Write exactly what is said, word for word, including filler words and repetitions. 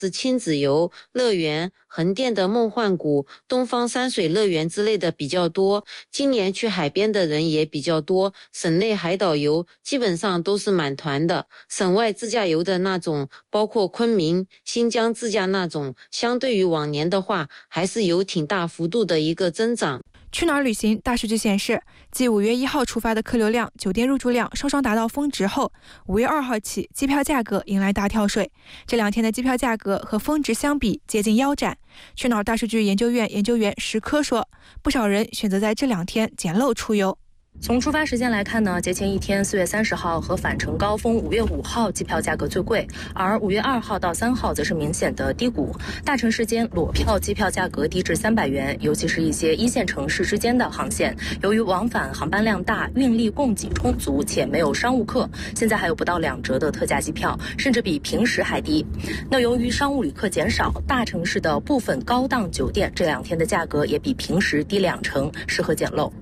是亲子游乐园、横店的梦幻谷、东方山水乐园之类的比较多。今年去海边的人也比较多，省内海岛游基本上都是满团的。省外自驾游的那种，包括昆明、新疆自驾那种，相对于往年的话，还是有挺大幅度的一个增长。 去哪儿旅行大数据显示，继五月一号出发的客流量、酒店入住量双双达到峰值后，五月二号起机票价格迎来大跳水。这两天的机票价格和峰值相比接近腰斩。去哪儿大数据研究院研究员石科说，不少人选择在这两天捡漏出游。 从出发时间来看呢，节前一天四月三十号和返程高峰五月五号机票价格最贵，而五月二号到三号则是明显的低谷。大城市间裸票机票价格低至三百元，尤其是一些一线城市之间的航线，由于往返航班量大，运力供给充足且没有商务客，现在还有不到两折的特价机票，甚至比平时还低。那由于商务旅客减少，大城市的部分高档酒店这两天的价格也比平时低两成，适合捡漏。